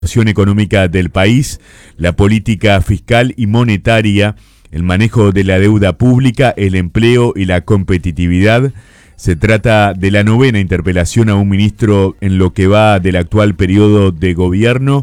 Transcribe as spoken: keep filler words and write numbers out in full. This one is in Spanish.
La situación económica del país, la política fiscal y monetaria, el manejo de la deuda pública, el empleo y la competitividad. Se trata de la novena interpelación a un ministro en lo que va del actual periodo de gobierno.